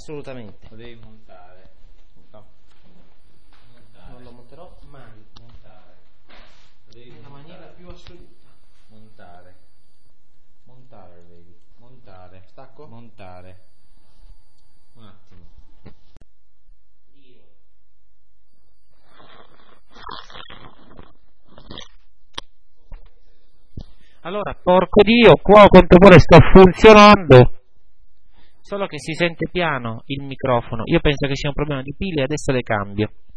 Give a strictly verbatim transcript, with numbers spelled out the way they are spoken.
assolutamente. Lo devi montare. No. Montare. Non lo monterò mai. Montare. Lo devi Nella montare. maniera più assoluta. Montare. Montare lo devi. Montare. Stacco? Montare. Un attimo. Dio. Allora, porco Dio, qua quanto vuole sta funzionando. Solo che si sente piano il microfono. Io penso che sia un problema di pile e adesso le cambio.